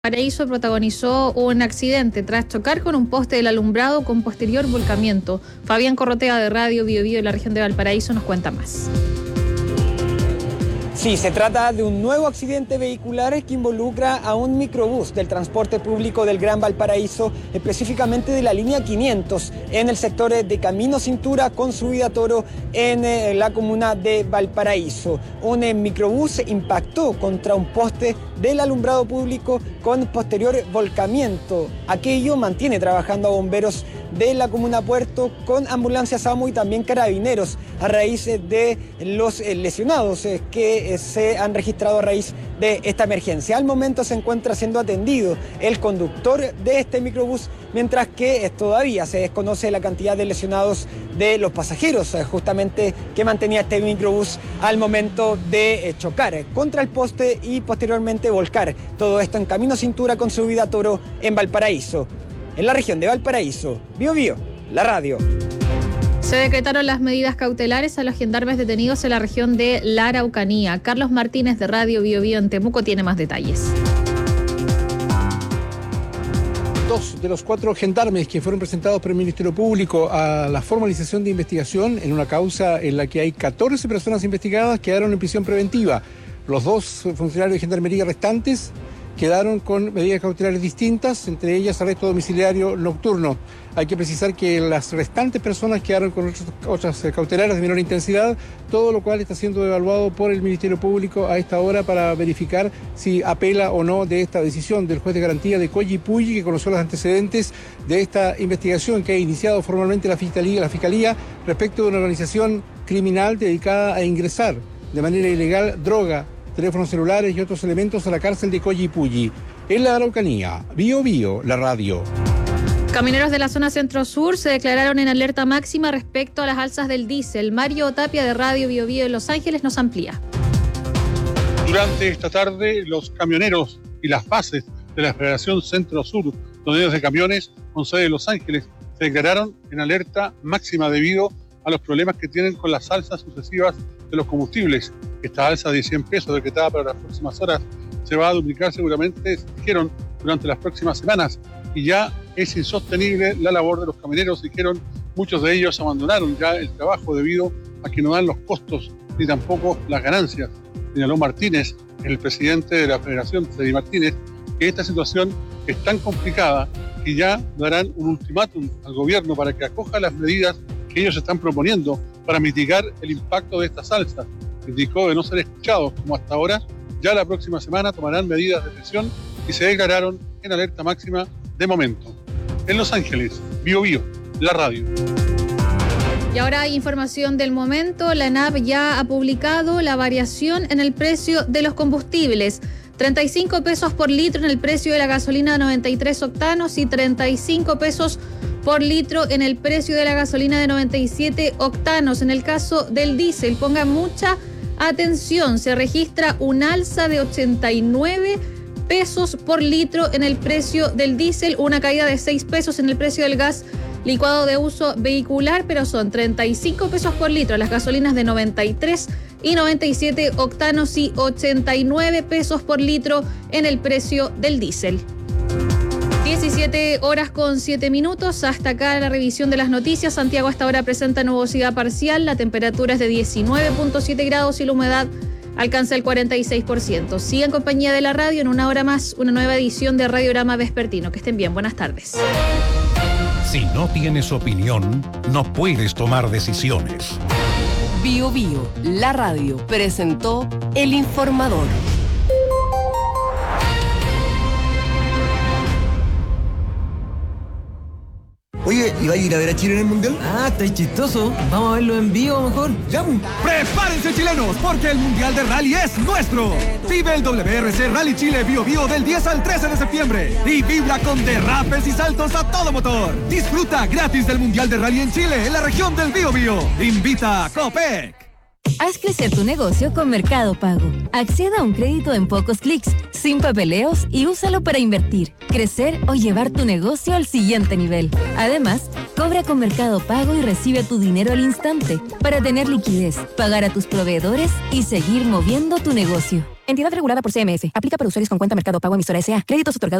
Valparaíso protagonizó un accidente tras chocar con un poste del alumbrado con posterior volcamiento. Fabián Corrotea de Radio Bio Bio de la región de Valparaíso nos cuenta más. Sí, se trata de un nuevo accidente vehicular que involucra a un microbús del transporte público del Gran Valparaíso, específicamente de la línea 500, en el sector de Camino Cintura con subida a Toro en la comuna de Valparaíso. Un microbús impactó contra un poste del alumbrado público con posterior volcamiento. Aquello mantiene trabajando a bomberos de la comuna Puerto con ambulancias AMO y también carabineros a raíz de los lesionados que se han registrado a raíz de esta emergencia. Al momento se encuentra siendo atendido el conductor de este microbús, mientras que todavía se desconoce la cantidad de lesionados de los pasajeros justamente que mantenía este microbús al momento de chocar contra el poste y posteriormente volcar. Todo esto en Camino Cintura con subida a Toro en Valparaíso. En la región de Valparaíso, Bio Bio, la radio. Se decretaron las medidas cautelares a los gendarmes detenidos en la región de la Araucanía. Carlos Martínez de Radio Bio Bio en Temuco tiene más detalles. 2 de los 4 gendarmes que fueron presentados por el Ministerio Público a la formalización de investigación en una causa en la que hay 14 personas investigadas quedaron en prisión preventiva. Los 2 funcionarios de gendarmería restantes quedaron con medidas cautelares distintas, entre ellas arresto domiciliario nocturno. Hay que precisar que las restantes personas quedaron con otras cautelares de menor intensidad, todo lo cual está siendo evaluado por el Ministerio Público a esta hora para verificar si apela o no de esta decisión del juez de garantía de Collipulli, que conoció los antecedentes de esta investigación que ha iniciado formalmente la Fiscalía respecto de una organización criminal dedicada a ingresar de manera ilegal droga, teléfonos celulares y otros elementos a la cárcel de Collipulli. En la Araucanía, Bio Bio, la radio. Camineros de la zona centro-sur se declararon en alerta máxima respecto a las alzas del diésel. Mario Tapia de Radio Bio Bio en Los Ángeles nos amplía. Durante esta tarde, los camioneros y las bases de la Federación Centro-Sur, dueños de camiones con sede de Los Ángeles, se declararon en alerta máxima debido a los problemas que tienen con las alzas sucesivas de los combustibles. Esta alza de 100 pesos decretada para las próximas horas se va a duplicar seguramente, dijeron, durante las próximas semanas, y ya es insostenible la labor de los camioneros, dijeron. Muchos de ellos abandonaron ya el trabajo debido a que no dan los costos ni tampoco las ganancias. Señaló Martínez, el presidente de la Federación, Cedi Martínez, que esta situación es tan complicada que ya darán un ultimátum al gobierno para que acoja las medidas que ellos están proponiendo para mitigar el impacto de estas alzas. Indicó de no ser escuchados como hasta ahora, ya la próxima semana tomarán medidas de presión y se declararon en alerta máxima de momento. En Los Ángeles, Bio Bio, la radio. Y ahora hay información del momento. La ANAP ya ha publicado la variación en el precio de los combustibles. 35 pesos por litro en el precio de la gasolina 93 octanos y 35 pesos por litro en el precio de la gasolina de 97 octanos. En el caso del diésel, pongan mucha atención, se registra un alza de 89 pesos por litro en el precio del diésel, una caída de 6 pesos en el precio del gas licuado de uso vehicular, pero son 35 pesos por litro las gasolinas de 93 y 97 octanos y 89 pesos por litro en el precio del diésel. 17 horas con 7 minutos. Hasta acá la revisión de las noticias. Santiago hasta ahora presenta nubosidad parcial. La temperatura es de 19.7 grados y la humedad alcanza el 46%. Sigue en compañía de la radio. En una hora más, una nueva edición de Radiograma Vespertino. Que estén bien. Buenas tardes. Si no tienes opinión, no puedes tomar decisiones. Bio Bio, la radio, presentó El Informador. Oye, ¿y va a ir a ver a Chile en el Mundial? Ah, está chistoso. Vamos a verlo en vivo mejor. ¡Ya! ¡Prepárense, chilenos! Porque el Mundial de Rally es nuestro. Vive el WRC Rally Chile Bio Bio del 10 al 13 de septiembre. Y vibra con derrapes y saltos a todo motor. Disfruta gratis del Mundial de Rally en Chile, en la región del Bio Bio. Invita a Copec. Haz crecer tu negocio con Mercado Pago. Acceda a un crédito en pocos clics, sin papeleos y úsalo para invertir, crecer o llevar tu negocio al siguiente nivel. Además, cobra con Mercado Pago y recibe tu dinero al instante para tener liquidez, pagar a tus proveedores y seguir moviendo tu negocio. Entidad regulada por CMF. Aplica para usuarios con cuenta Mercado Pago emisora S.A. Créditos otorgados